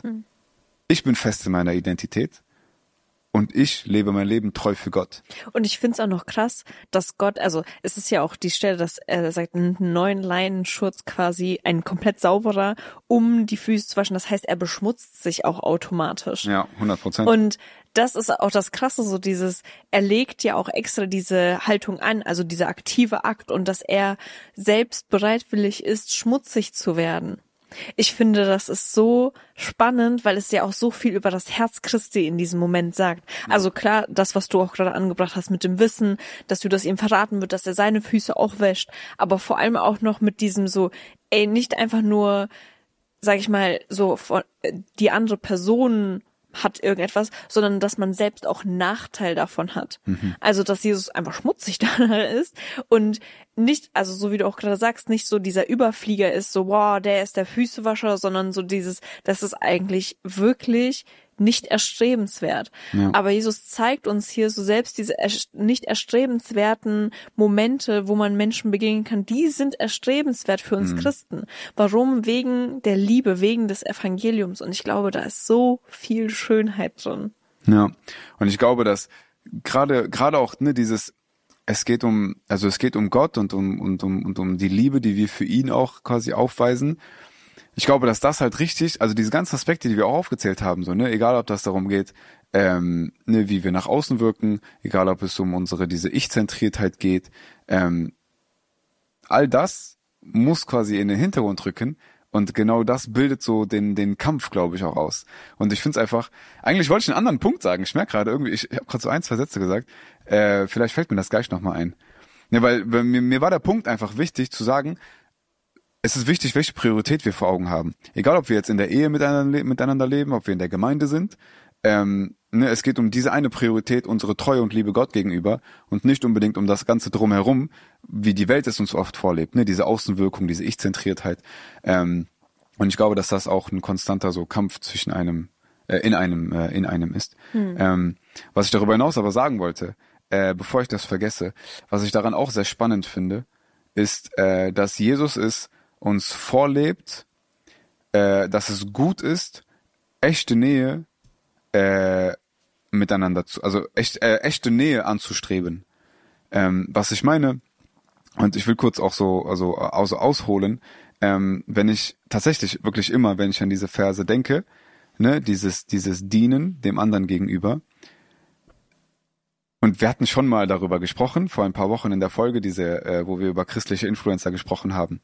Ich bin fest in meiner Identität und ich lebe mein Leben treu für Gott. Und ich finde es auch noch krass, dass Gott, also es ist ja auch die Stelle, dass er sagt, einen neuen Leinenschurz quasi, ein komplett sauberer, um die Füße zu waschen. Das heißt, er beschmutzt sich auch automatisch. Ja, 100%. Und das ist auch das Krasse, so dieses, er legt ja auch extra diese Haltung an, also dieser aktive Akt und dass er selbst bereitwillig ist, schmutzig zu werden. Ich finde, das ist so spannend, weil es ja auch so viel über das Herz Christi in diesem Moment sagt. Also klar, das, was du auch gerade angebracht hast mit dem Wissen, dass du das ihm verraten wird, dass er seine Füße auch wäscht, aber vor allem auch noch mit diesem so, nicht einfach nur, sag ich mal, so die andere Person hat irgendetwas, sondern dass man selbst auch Nachteil davon hat. Also, dass Jesus einfach schmutzig danach ist und nicht, also so wie du auch gerade sagst, nicht so dieser Überflieger ist, so, wow, der ist der Füßewascher, sondern so dieses, das ist eigentlich wirklich nicht erstrebenswert. Ja. Aber Jesus zeigt uns hier so selbst diese nicht erstrebenswerten Momente, wo man Menschen begegnen kann, die sind erstrebenswert für uns Christen. Warum? Wegen der Liebe, wegen des Evangeliums. Und ich glaube, da ist so viel Schönheit drin. Ja, und ich glaube, dass gerade auch dieses, es geht um Gott und um die Liebe, die wir für ihn auch quasi aufweisen. Ich glaube, dass das halt richtig, also diese ganzen Aspekte, die wir auch aufgezählt haben, so, ne, egal ob das darum geht, wie wir nach außen wirken, egal ob es um diese Ich-Zentriertheit geht, all das muss quasi in den Hintergrund rücken und genau das bildet so den Kampf, glaube ich, auch aus. Und ich finde es einfach, eigentlich wollte ich einen anderen Punkt sagen, ich merke gerade irgendwie, ich habe gerade so 1, 2 Sätze gesagt, vielleicht fällt mir das gleich nochmal ein. Ja, weil mir war der Punkt einfach wichtig zu sagen, es ist wichtig, welche Priorität wir vor Augen haben. Egal, ob wir jetzt in der Ehe miteinander leben, ob wir in der Gemeinde sind. Es geht um diese eine Priorität, unsere Treue und Liebe Gott gegenüber und nicht unbedingt um das Ganze drumherum, wie die Welt es uns oft vorlebt. Ne? Diese Außenwirkung, diese Ich-Zentriertheit. Und ich glaube, dass das auch ein konstanter so Kampf zwischen in einem ist. Was ich darüber hinaus aber sagen wollte, bevor ich das vergesse, was ich daran auch sehr spannend finde, ist, dass Jesus uns vorlebt, dass es gut ist, echte Nähe miteinander echte Nähe anzustreben. Was ich meine, und ich will kurz auch so ausholen, wenn ich tatsächlich wirklich immer, wenn ich an diese Verse denke, ne, dieses Dienen dem anderen gegenüber. Und wir hatten schon mal darüber gesprochen, vor ein paar Wochen in der Folge, wo wir über christliche Influencer gesprochen haben.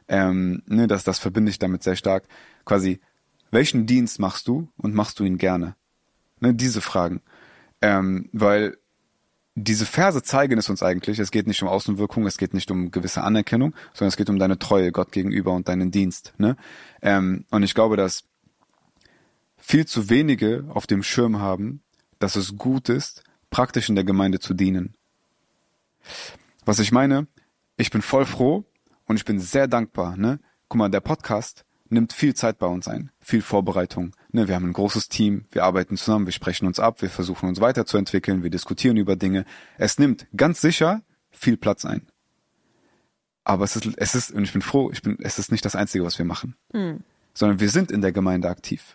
Das verbinde ich damit sehr stark. Quasi, welchen Dienst machst du und machst du ihn gerne? Ne, diese Fragen. Weil diese Verse zeigen es uns eigentlich, es geht nicht um Außenwirkung, es geht nicht um gewisse Anerkennung, sondern es geht um deine Treue Gott gegenüber und deinen Dienst. Ne? Und ich glaube, dass viel zu wenige auf dem Schirm haben, dass es gut ist, praktisch in der Gemeinde zu dienen. Was ich meine, ich bin voll froh und ich bin sehr dankbar. Ne? Guck mal, der Podcast nimmt viel Zeit bei uns ein, viel Vorbereitung. Ne? Wir haben ein großes Team, wir arbeiten zusammen, wir sprechen uns ab, wir versuchen uns weiterzuentwickeln, wir diskutieren über Dinge. Es nimmt ganz sicher viel Platz ein. Aber es ist, und ich bin froh, es ist nicht das Einzige, was wir machen. Sondern wir sind in der Gemeinde aktiv.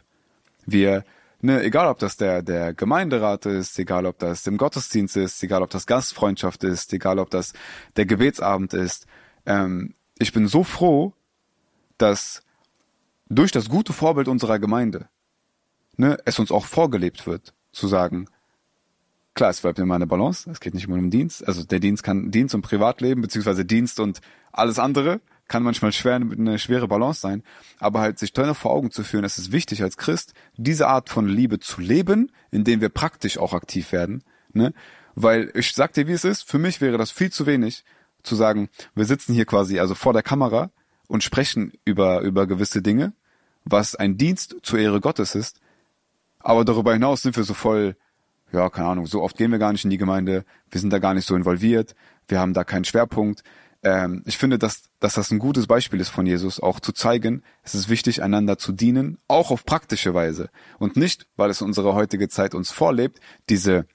Egal ob das der Gemeinderat ist, egal ob das im Gottesdienst ist, egal ob das Gastfreundschaft ist, egal ob das der Gebetsabend ist. Ich bin so froh, dass durch das gute Vorbild unserer Gemeinde es uns auch vorgelebt wird, zu sagen, klar, es bleibt immer eine Balance, es geht nicht immer um Dienst, also der Dienst und Privatleben, beziehungsweise Dienst und alles andere, kann manchmal eine schwere Balance sein, aber halt sich dennoch vor Augen zu führen, es ist wichtig als Christ, diese Art von Liebe zu leben, indem wir praktisch auch aktiv werden, ne? Weil ich sag dir, wie es ist, für mich wäre das viel zu wenig, zu sagen, wir sitzen hier quasi also vor der Kamera und sprechen über gewisse Dinge, was ein Dienst zur Ehre Gottes ist, aber darüber hinaus sind wir so voll, ja, keine Ahnung, so oft gehen wir gar nicht in die Gemeinde, wir sind da gar nicht so involviert, wir haben da keinen Schwerpunkt. Ich finde, dass das ein gutes Beispiel ist von Jesus, auch zu zeigen, es ist wichtig, einander zu dienen, auch auf praktische Weise. Und nicht, weil es unsere heutige Zeit uns vorlebt, diese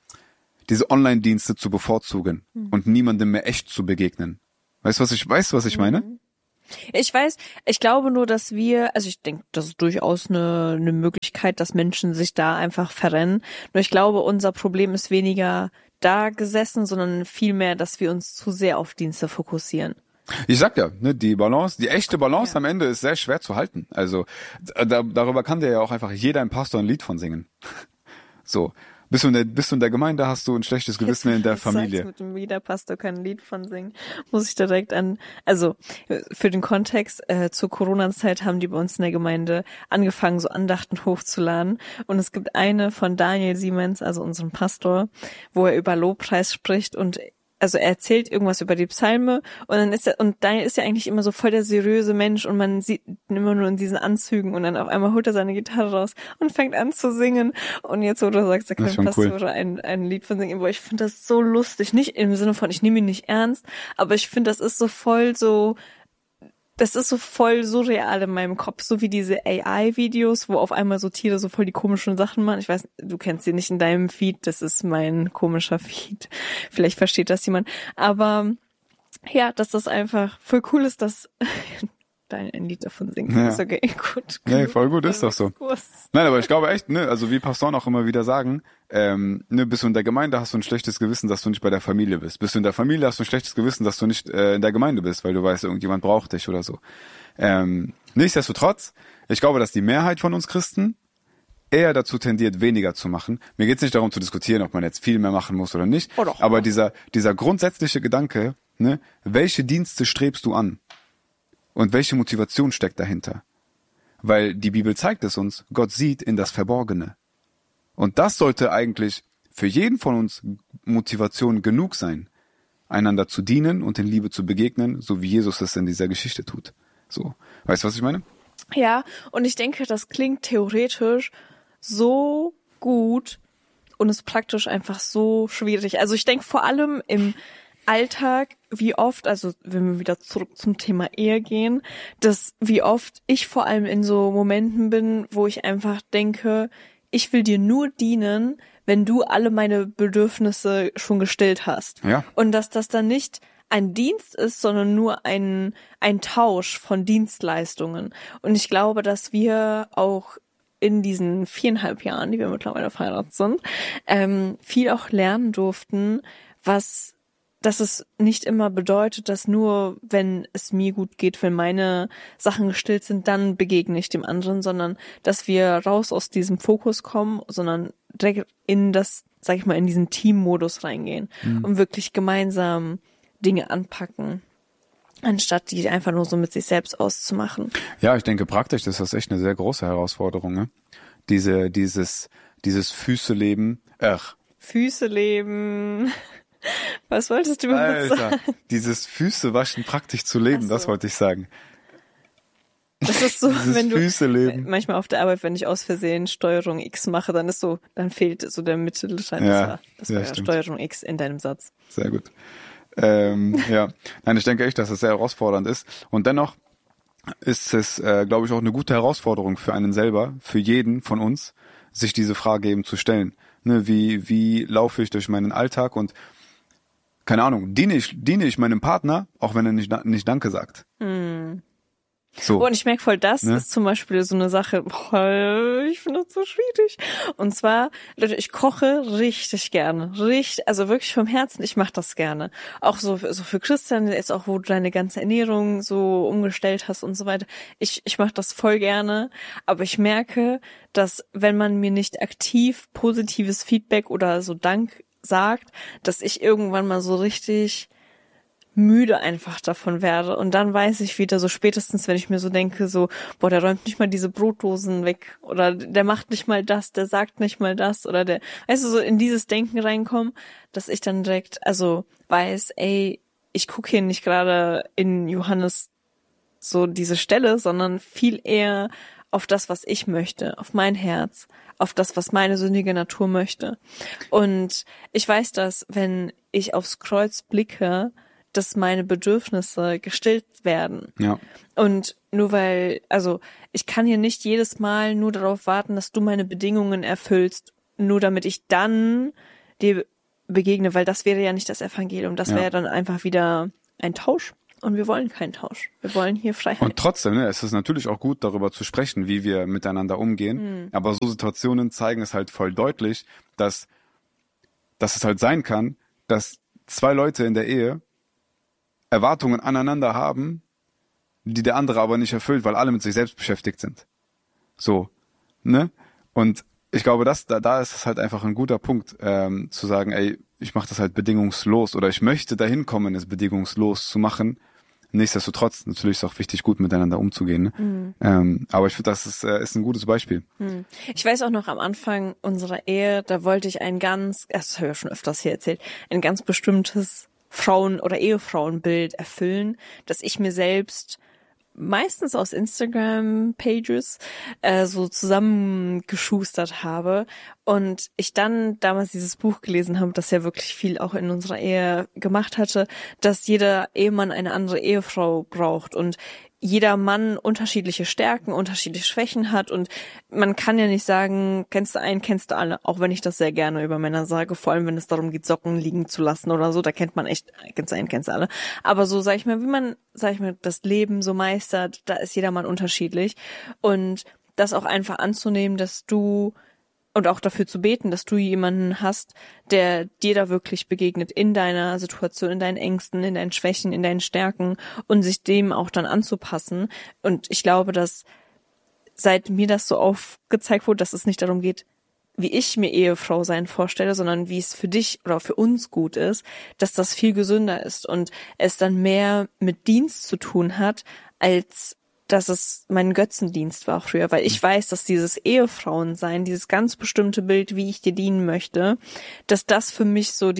Online-Dienste zu bevorzugen und niemandem mehr echt zu begegnen. Weißt du, was ich meine? Ich glaube nur, dass also ich denke, das ist durchaus eine Möglichkeit, dass Menschen sich da einfach verrennen. Nur ich glaube, unser Problem ist weniger da gesessen, sondern vielmehr, dass wir uns zu sehr auf Dienste fokussieren. Ich sag ja, ne, die echte Balance am Ende ist sehr schwer zu halten. Also darüber kann dir ja auch einfach jeder im Pastor ein Lied von singen. So. Bist du in der Gemeinde, hast du ein schlechtes Gewissen in der Familie. Mit dem Liederpastor kann ein Lied von singen, muss ich direkt also für den Kontext, zur Corona-Zeit haben die bei uns in der Gemeinde angefangen, so Andachten hochzuladen. Und es gibt eine von Daniel Siemens, also unserem Pastor, wo er über Lobpreis spricht und also er erzählt irgendwas über die Psalme und Daniel ist ja eigentlich immer so voll der seriöse Mensch und man sieht ihn immer nur in diesen Anzügen und dann auf einmal holt er seine Gitarre raus und fängt an zu singen und jetzt, wo du sagst, da kann Pastor cool. ein Lied von singen, aber ich finde das so lustig, nicht im Sinne von, ich nehme ihn nicht ernst, aber ich finde, das ist so voll surreal in meinem Kopf, so wie diese AI-Videos, wo auf einmal so Tiere so voll die komischen Sachen machen. Ich weiß, du kennst sie nicht in deinem Feed, das ist mein komischer Feed. Vielleicht versteht das jemand. Aber ja, dass das einfach voll cool ist, dass ein Lied davon singt. Ja. Ist okay, gut. Nee, voll gut ist doch so. Nein, aber ich glaube echt, ne, also wie Pastoren auch immer wieder sagen, ne, bist du in der Gemeinde, hast du ein schlechtes Gewissen, dass du nicht bei der Familie bist. Bist du in der Familie, hast du ein schlechtes Gewissen, dass du nicht in der Gemeinde bist, weil du weißt, irgendjemand braucht dich oder so. Nichtsdestotrotz, ich glaube, dass die Mehrheit von uns Christen eher dazu tendiert, weniger zu machen. Mir geht's nicht darum zu diskutieren, ob man jetzt viel mehr machen muss oder nicht. Oh doch. Aber dieser grundsätzliche Gedanke, ne, welche Dienste strebst du an? Und welche Motivation steckt dahinter? Weil die Bibel zeigt es uns, Gott sieht in das Verborgene. Und das sollte eigentlich für jeden von uns Motivation genug sein, einander zu dienen und in Liebe zu begegnen, so wie Jesus es in dieser Geschichte tut. So, weißt du, was ich meine? Ja, und ich denke, das klingt theoretisch so gut und ist praktisch einfach so schwierig. Also ich denke vor allem im Alltag, wie oft, also wenn wir wieder zurück zum Thema Ehe gehen, dass wie oft ich vor allem in so Momenten bin, wo ich einfach denke, ich will dir nur dienen, wenn du alle meine Bedürfnisse schon gestillt hast. Ja. Und dass das dann nicht ein Dienst ist, sondern nur ein Tausch von Dienstleistungen. Und ich glaube, dass wir auch in diesen 4,5 Jahren, die wir mittlerweile verheiratet sind, viel auch lernen durften, dass es nicht immer bedeutet, dass nur, wenn es mir gut geht, wenn meine Sachen gestillt sind, dann begegne ich dem anderen, sondern dass wir raus aus diesem Fokus kommen, sondern direkt in das, sag ich mal, in diesen Teammodus reingehen und wirklich gemeinsam Dinge anpacken, anstatt die einfach nur so mit sich selbst auszumachen. Ja, ich denke, praktisch ist das echt eine sehr große Herausforderung, ne? Dieses Füßeleben, Füßeleben. Was wolltest du überhaupt sagen? Dieses Füßewaschen praktisch zu leben, das wollte ich sagen. Das ist so, wenn du Füßeleben. manchmal auf der Arbeit, wenn ich aus Versehen Steuerung X mache, dann fehlt so der Mittelteil. Ja, das war Steuerung X in deinem Satz. Sehr gut. Ja, nein, ich denke echt, dass es sehr herausfordernd ist. Und dennoch ist es, glaube ich, auch eine gute Herausforderung für einen selber, für jeden von uns, sich diese Frage eben zu stellen. Ne, wie laufe ich durch meinen Alltag und keine Ahnung, diene ich meinem Partner, auch wenn er nicht Danke sagt. So. Und ich merke voll, das ist zum Beispiel so eine Sache, ich finde das so schwierig. Und zwar, Leute, ich koche richtig gerne. Also wirklich vom Herzen, ich mache das gerne. Auch so für Christian, jetzt auch, wo du deine ganze Ernährung so umgestellt hast und so weiter. Ich mache das voll gerne. Aber ich merke, dass wenn man mir nicht aktiv positives Feedback oder so Dank sagt, dass ich irgendwann mal so richtig müde einfach davon werde. Und dann weiß ich wieder so spätestens, wenn ich mir so denke, so, boah, der räumt nicht mal diese Brotdosen weg oder der macht nicht mal das, der sagt nicht mal das oder der, weißt du, so in dieses Denken reinkommen, dass ich dann direkt, also weiß, ey, ich gucke hier nicht gerade in Johannes so diese Stelle, sondern viel eher auf das, was ich möchte, auf mein Herz, auf das, was meine sündige Natur möchte. Und ich weiß, dass, wenn ich aufs Kreuz blicke, dass meine Bedürfnisse gestillt werden. Ja. Und nur weil, also ich kann hier nicht jedes Mal nur darauf warten, dass du meine Bedingungen erfüllst, nur damit ich dann dir begegne, weil das wäre ja nicht das Evangelium. Das wäre dann einfach wieder ein Tausch. und wir wollen keinen Tausch. Wir wollen hier Freiheit. Und trotzdem, ne, es ist natürlich auch gut, darüber zu sprechen, wie wir miteinander umgehen. Aber so Situationen zeigen es halt voll deutlich, dass es halt sein kann, dass zwei Leute in der Ehe Erwartungen aneinander haben, die der andere aber nicht erfüllt, weil alle mit sich selbst beschäftigt sind. So, ne? Und ich glaube, da ist es halt einfach ein guter Punkt, zu sagen, ey, ich mache das halt bedingungslos oder ich möchte dahin kommen, es bedingungslos zu machen. Nichtsdestotrotz, natürlich ist es auch wichtig, gut miteinander umzugehen. Ne? Aber ich finde, das ist ein gutes Beispiel. Ich weiß auch noch am Anfang unserer Ehe, da wollte ich das habe ich ja schon öfters hier erzählt, ein ganz bestimmtes Frauen- oder Ehefrauenbild erfüllen, dass ich mir selbst meistens aus Instagram-Pages so zusammengeschustert habe und ich dann damals dieses Buch gelesen habe, das ja wirklich viel auch in unserer Ehe gemacht hatte, dass jeder Ehemann eine andere Ehefrau braucht und jeder Mann unterschiedliche Stärken, unterschiedliche Schwächen hat und man kann ja nicht sagen, kennst du einen, kennst du alle, auch wenn ich das sehr gerne über Männer sage, vor allem wenn es darum geht, Socken liegen zu lassen oder so, da kennt man echt, kennst du einen, kennst du alle. Aber so, sag ich mal, wie man, das Leben so meistert, da ist jeder Mann unterschiedlich und das auch einfach anzunehmen, dass du und auch dafür zu beten, dass du jemanden hast, der dir da wirklich begegnet in deiner Situation, in deinen Ängsten, in deinen Schwächen, in deinen Stärken und sich dem auch dann anzupassen. Und ich glaube, dass seit mir das so aufgezeigt wurde, dass es nicht darum geht, wie ich mir Ehefrau sein vorstelle, sondern wie es für dich oder für uns gut ist, dass das viel gesünder ist und es dann mehr mit Dienst zu tun hat, als dass es mein Götzendienst war früher, weil ich weiß, dass dieses Ehefrauensein, dieses ganz bestimmte Bild, wie ich dir dienen möchte, dass das für mich so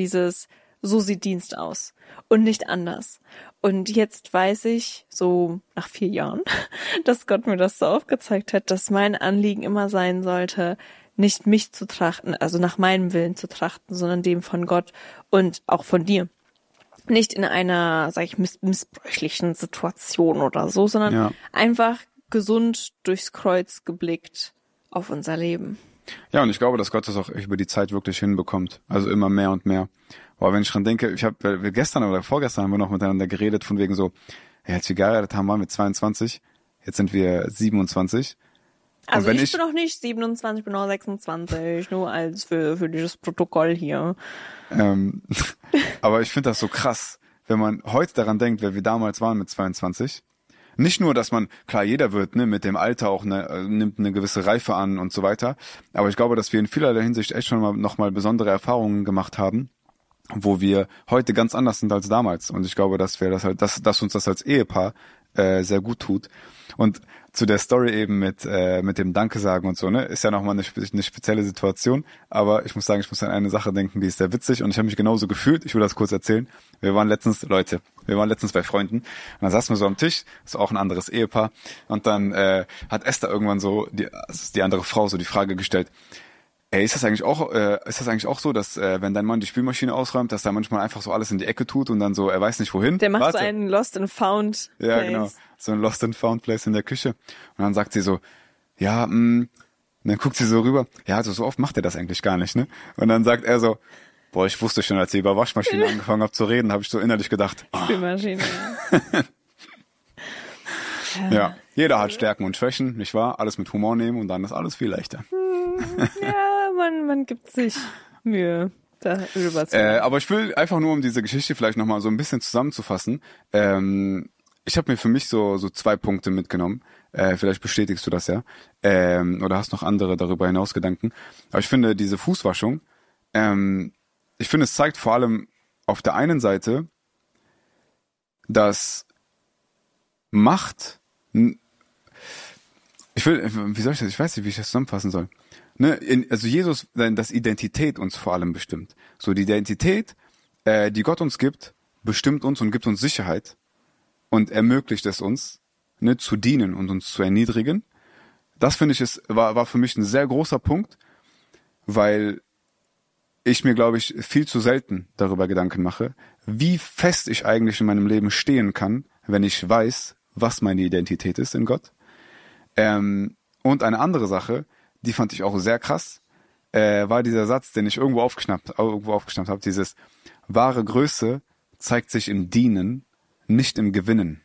sieht Dienst aus und nicht anders. Und jetzt weiß ich, so nach 4 Jahren, dass Gott mir das so aufgezeigt hat, dass mein Anliegen immer sein sollte, nicht mich zu trachten, also nach meinem Willen zu trachten, sondern dem von Gott und auch von dir. Nicht in einer, sag ich, missbräuchlichen Situation oder so, sondern einfach gesund durchs Kreuz geblickt auf unser Leben. Ja, und ich glaube, dass Gott das auch über die Zeit wirklich hinbekommt. Also immer mehr und mehr. Aber wenn ich dran denke, wir gestern oder vorgestern haben wir noch miteinander geredet, von wegen so, ja, als wir geheiratet haben, waren wir 22, jetzt sind wir 27. Also ich bin noch nicht 27, ich bin noch 26, nur als für dieses Protokoll hier. Aber ich finde das so krass, wenn man heute daran denkt, wer wir damals waren mit 22. Nicht nur, dass man, klar, jeder wird mit dem Alter auch nimmt eine gewisse Reife an und so weiter. Aber ich glaube, dass wir in vielerlei Hinsicht echt schon noch mal besondere Erfahrungen gemacht haben, wo wir heute ganz anders sind als damals. Und ich glaube, dass uns das als Ehepaar sehr gut tut. Und zu der Story eben mit dem Danke sagen und so, ne, ist ja nochmal eine spezielle Situation, aber ich muss sagen, ich muss an eine Sache denken, die ist sehr witzig und ich habe mich genauso gefühlt, ich will das kurz erzählen. Wir waren letztens bei Freunden und dann saßen wir so am Tisch, ist auch ein anderes Ehepaar und dann hat Esther irgendwann so, die andere Frau so die Frage gestellt, ey, ist das eigentlich auch so, dass wenn dein Mann die Spülmaschine ausräumt, dass er manchmal einfach so alles in die Ecke tut und dann so, er weiß nicht wohin? Der macht so einen Lost and Found Place. Ja, genau. So ein Lost and Found Place in der Küche. Und dann sagt sie so, ja, dann guckt sie so rüber, ja, also so oft macht er das eigentlich gar nicht, ne? Und dann sagt er so, boah, ich wusste schon, als ihr über Waschmaschine angefangen habt zu reden, habe ich so innerlich gedacht. Spülmaschine, Ja, jeder hat Stärken und Schwächen, nicht wahr? Alles mit Humor nehmen und dann ist alles viel leichter. Ja, man gibt sich Mühe, darüber zu reden. Aber ich will einfach nur, um diese Geschichte vielleicht nochmal so ein bisschen zusammenzufassen, ich habe mir für mich so 2 Punkte mitgenommen. Vielleicht bestätigst du das ja. Oder hast noch andere darüber hinaus Gedanken. Aber ich finde, diese Fußwaschung, ich finde, es zeigt vor allem auf der einen Seite, dass Macht, ich weiß nicht, wie ich das zusammenfassen soll. Ne, also Jesus, dass Identität uns vor allem bestimmt. So die Identität, die Gott uns gibt, bestimmt uns und gibt uns Sicherheit und ermöglicht es uns, ne, zu dienen und uns zu erniedrigen. Das finde ich, war für mich ein sehr großer Punkt, weil ich mir, glaube ich, viel zu selten darüber Gedanken mache, wie fest ich eigentlich in meinem Leben stehen kann, wenn ich weiß, was meine Identität ist in Gott. Und eine andere Sache, die fand ich auch sehr krass, war dieser Satz, den ich irgendwo aufgeschnappt habe, dieses wahre Größe zeigt sich im Dienen, nicht im Gewinnen.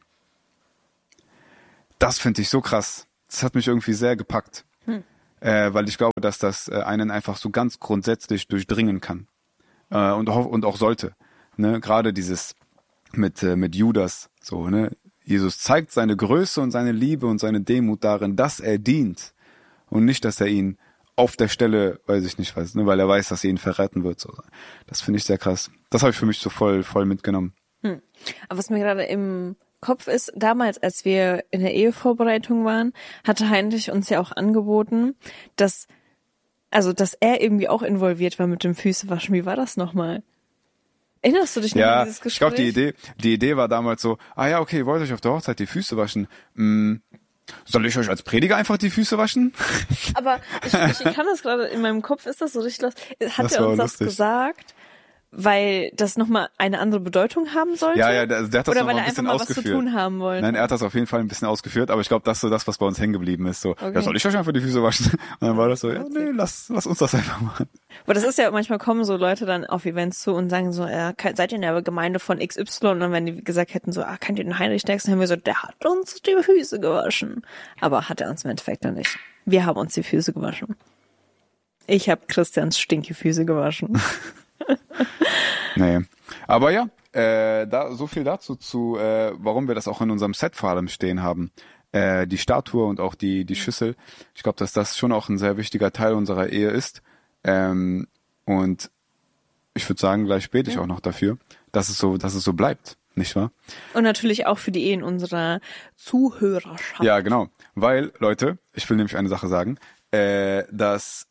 Das finde ich so krass. Das hat mich irgendwie sehr gepackt. Weil ich glaube, dass das einen einfach so ganz grundsätzlich durchdringen kann. Und auch sollte. Ne? Gerade dieses mit Judas, so, ne? Jesus zeigt seine Größe und seine Liebe und seine Demut darin, dass er dient und nicht, dass er ihn auf der Stelle, weiß ich nicht was, ne, weil er weiß, dass er ihn verraten wird. So. Das finde ich sehr krass. Das habe ich für mich so voll mitgenommen. Aber was mir gerade im Kopf ist, damals, als wir in der Ehevorbereitung waren, hatte Heinrich uns ja auch angeboten, dass er irgendwie auch involviert war mit dem Füßewaschen. Wie war das nochmal? Erinnerst du dich noch an dieses Gespräch? Ich glaube, die Idee war damals so, ja, okay, ihr wollt euch auf der Hochzeit die Füße waschen. Soll ich euch als Prediger einfach die Füße waschen? Aber ich kann das gerade, in meinem Kopf ist das so richtig los. Hat er uns das gesagt, weil das nochmal eine andere Bedeutung haben sollte? Ja, der hat das oder noch weil mal er ein einfach bisschen mal ausgeführt. was zu tun haben wollte? Nein, er hat das auf jeden Fall ein bisschen ausgeführt, aber ich glaube, das ist so das, was bei uns hängen geblieben ist. So, Okay. ja, soll ich euch einfach die Füße waschen? Und dann war das so, ja, nee, lass uns das einfach machen. Aber das ist ja, manchmal kommen so Leute dann auf Events zu und sagen so, seid ihr in der Gemeinde von XY? Und wenn die gesagt hätten so, kennt ihr den Heinrich Derksen? Dann haben wir so, der hat uns die Füße gewaschen. Aber hat er uns im Endeffekt noch nicht. Wir haben uns die Füße gewaschen. Ich habe Christians stinke Füße gewaschen. Nee. Aber ja, so viel dazu warum wir das auch in unserem Set vor allem stehen haben. Die Statue und auch die Schüssel. Ich glaube, dass das schon auch ein sehr wichtiger Teil unserer Ehe ist. Und ich würde sagen, gleich bete ich auch noch dafür, dass es so bleibt, nicht wahr? Und natürlich auch für die Ehen unserer Zuhörerschaft. Ja, genau. Weil, Leute, ich will nämlich eine Sache sagen, dass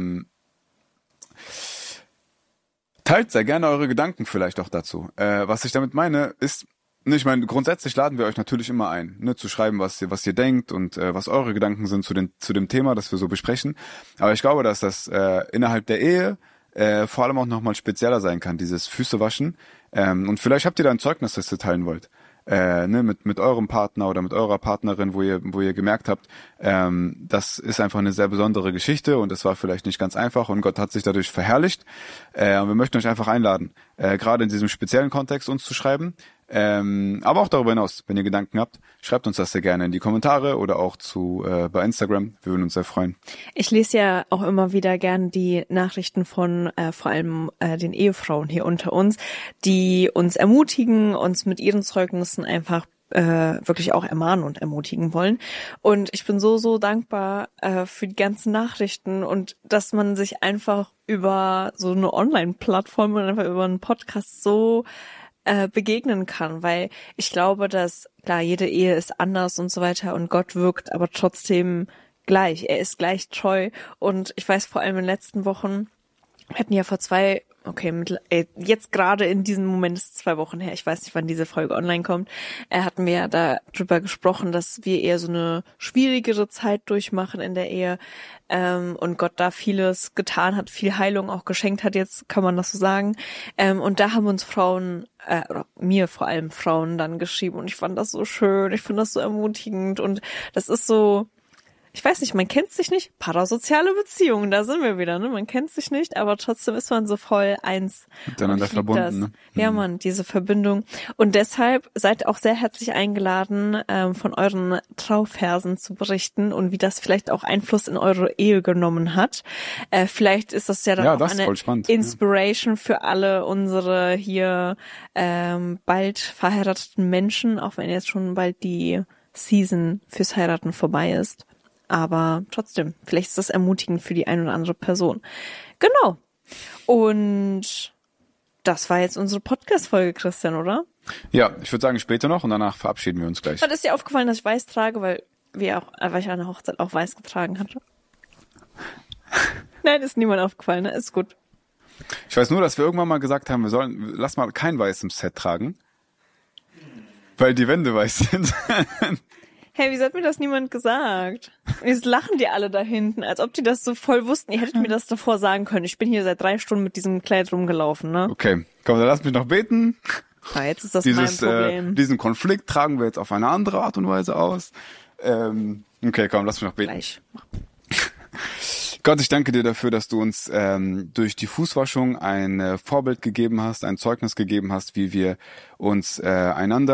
teilt sehr gerne eure Gedanken vielleicht auch dazu. Was ich damit meine, ist, ich meine, grundsätzlich laden wir euch natürlich immer ein, ne, zu schreiben, was ihr denkt und was eure Gedanken sind zu dem Thema, das wir so besprechen. Aber ich glaube, dass das innerhalb der Ehe vor allem auch nochmal spezieller sein kann, dieses Füßewaschen. Und vielleicht habt ihr da ein Zeugnis, das ihr teilen wollt. Mit eurem Partner oder mit eurer Partnerin, wo ihr gemerkt habt, das ist einfach eine sehr besondere Geschichte und es war vielleicht nicht ganz einfach und Gott hat sich dadurch verherrlicht. Und wir möchten euch einfach einladen, gerade in diesem speziellen Kontext uns zu schreiben. Aber auch darüber hinaus, wenn ihr Gedanken habt, schreibt uns das sehr gerne in die Kommentare oder auch bei Instagram. Wir würden uns sehr freuen. Ich lese ja auch immer wieder gern die Nachrichten von vor allem den Ehefrauen hier unter uns, die uns ermutigen, uns mit ihren Zeugnissen einfach wirklich auch ermahnen und ermutigen wollen. Und ich bin so dankbar für die ganzen Nachrichten und dass man sich einfach über so eine Online-Plattform und einfach über einen Podcast so begegnen kann, weil ich glaube, dass, klar, jede Ehe ist anders und so weiter und Gott wirkt aber trotzdem gleich. Er ist gleich treu und ich weiß vor allem in den letzten Wochen, wir hatten ja jetzt gerade in diesem Moment ist es 2 Wochen her, ich weiß nicht, wann diese Folge online kommt, hatten wir ja darüber gesprochen, dass wir eher so eine schwierigere Zeit durchmachen in der Ehe und Gott da vieles getan hat, viel Heilung auch geschenkt hat, jetzt kann man das so sagen. Und da haben uns Frauen, oder mir vor allem Frauen dann geschrieben und ich fand das so schön, ich finde das so ermutigend und das ist so, ich weiß nicht, man kennt sich nicht, parasoziale Beziehungen, da sind wir wieder, ne? Man kennt sich nicht, aber trotzdem ist man so voll eins. Miteinander verbunden, ne? Ja, Mann, diese Verbindung. Und deshalb seid auch sehr herzlich eingeladen, von euren Trauversen zu berichten und wie das vielleicht auch Einfluss in eure Ehe genommen hat. Vielleicht ist das ja dann auch eine Inspiration für alle unsere hier bald verheirateten Menschen, auch wenn jetzt schon bald die Season fürs Heiraten vorbei ist. Aber trotzdem, vielleicht ist das ermutigend für die eine oder andere Person. Genau. Und das war jetzt unsere Podcast-Folge, Christian, oder? Ja, ich würde sagen später noch und danach verabschieden wir uns gleich. Hat es dir aufgefallen, dass ich weiß trage, weil ich an der Hochzeit auch weiß getragen hatte? Nein, ist niemand aufgefallen, ne? Ist gut. Ich weiß nur, dass wir irgendwann mal gesagt haben, lass mal kein Weiß im Set tragen, weil die Wände weiß sind. Hey, wieso hat mir das niemand gesagt? Und jetzt lachen die alle da hinten, als ob die das so voll wussten. Ihr hättet mir das davor sagen können. Ich bin hier seit 3 Stunden mit diesem Kleid rumgelaufen, ne? Okay, komm, dann lass mich noch beten. Ja, jetzt ist das mein Problem. Diesen Konflikt tragen wir jetzt auf eine andere Art und Weise aus. Okay, komm, lass mich noch beten. Gleich. Gott, ich danke dir dafür, dass du uns durch die Fußwaschung ein Vorbild gegeben hast, ein Zeugnis gegeben hast, wie wir uns einander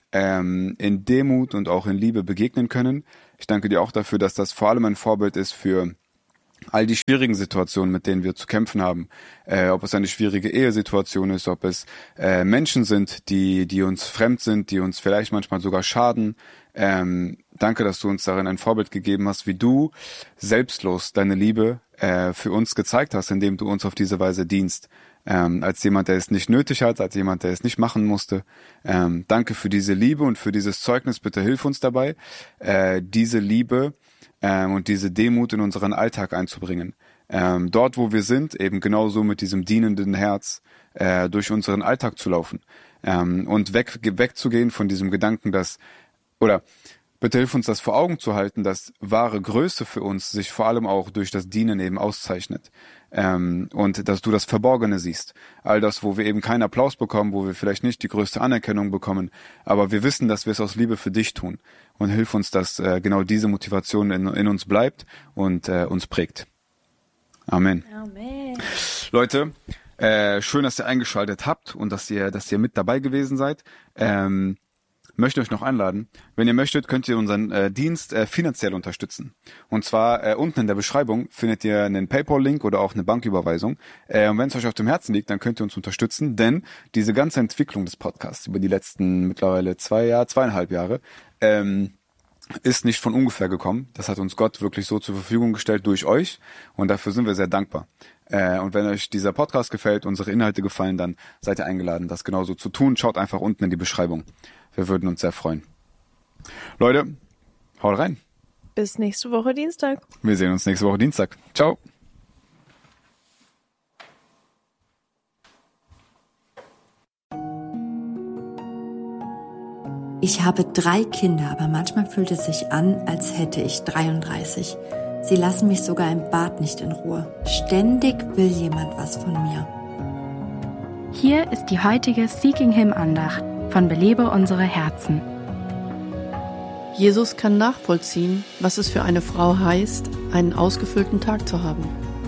in Demut und auch in Liebe begegnen können. Ich danke dir auch dafür, dass das vor allem ein Vorbild ist für all die schwierigen Situationen, mit denen wir zu kämpfen haben. Ob es eine schwierige Ehesituation ist, ob es Menschen sind, die uns fremd sind, die uns vielleicht manchmal sogar schaden. Danke, dass du uns darin ein Vorbild gegeben hast, wie du selbstlos deine Liebe für uns gezeigt hast, indem du uns auf diese Weise dienst. Als jemand, der es nicht nötig hat, als jemand, der es nicht machen musste. Danke für diese Liebe und für dieses Zeugnis. Bitte hilf uns dabei, diese Liebe und diese Demut in unseren Alltag einzubringen. Dort, wo wir sind, eben genauso mit diesem dienenden Herz durch unseren Alltag zu laufen. Und wegzugehen von diesem Gedanken, bitte hilf uns, das vor Augen zu halten, dass wahre Größe für uns sich vor allem auch durch das Dienen eben auszeichnet. Und dass du das Verborgene siehst. All das, wo wir eben keinen Applaus bekommen, wo wir vielleicht nicht die größte Anerkennung bekommen, aber wir wissen, dass wir es aus Liebe für dich tun. Und hilf uns, dass genau diese Motivation in uns bleibt und uns prägt. Amen. Amen. Leute, schön, dass ihr eingeschaltet habt und dass ihr mit dabei gewesen seid. Möchte euch noch einladen. Wenn ihr möchtet, könnt ihr unseren Dienst finanziell unterstützen. Und zwar unten in der Beschreibung findet ihr einen PayPal-Link oder auch eine Banküberweisung. Und wenn es euch auf dem Herzen liegt, dann könnt ihr uns unterstützen, denn diese ganze Entwicklung des Podcasts über die letzten mittlerweile 2,5 Jahre ist nicht von ungefähr gekommen. Das hat uns Gott wirklich so zur Verfügung gestellt durch euch und dafür sind wir sehr dankbar. Und wenn euch dieser Podcast gefällt, unsere Inhalte gefallen, dann seid ihr eingeladen, das genauso zu tun. Schaut einfach unten in die Beschreibung. Wir würden uns sehr freuen. Leute, haut rein. Bis nächste Woche Dienstag. Wir sehen uns nächste Woche Dienstag. Ciao. Ich habe 3 Kinder, aber manchmal fühlt es sich an, als hätte ich 33. Sie lassen mich sogar im Bad nicht in Ruhe. Ständig will jemand was von mir. Hier ist die heutige Seeking Him Andacht von Belebe unsere Herzen. Jesus kann nachvollziehen, was es für eine Frau heißt, einen ausgefüllten Tag zu haben.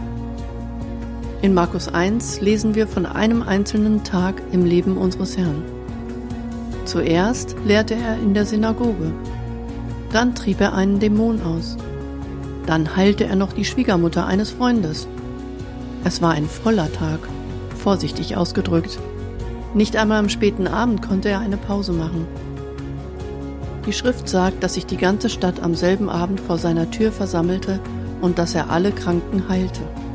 In Markus 1 lesen wir von einem einzelnen Tag im Leben unseres Herrn. Zuerst lehrte er in der Synagoge, dann trieb er einen Dämon aus, dann heilte er noch die Schwiegermutter eines Freundes. Es war ein voller Tag, vorsichtig ausgedrückt. Nicht einmal am späten Abend konnte er eine Pause machen. Die Schrift sagt, dass sich die ganze Stadt am selben Abend vor seiner Tür versammelte und dass er alle Kranken heilte.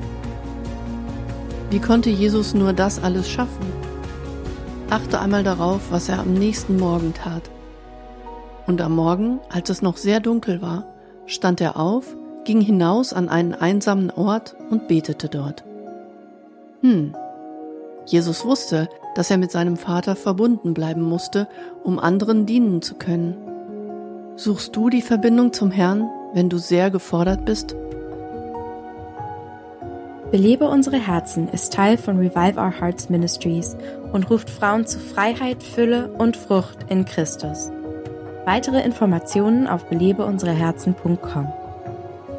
Wie konnte Jesus nur das alles schaffen? Achte einmal darauf, was er am nächsten Morgen tat. Und am Morgen, als es noch sehr dunkel war, stand er auf, ging hinaus an einen einsamen Ort und betete dort. Jesus wusste, dass er mit seinem Vater verbunden bleiben musste, um anderen dienen zu können. Suchst du die Verbindung zum Herrn, wenn du sehr gefordert bist? Belebe unsere Herzen ist Teil von Revive Our Hearts Ministries und ruft Frauen zu Freiheit, Fülle und Frucht in Christus. Weitere Informationen auf belebeunsereherzen.com.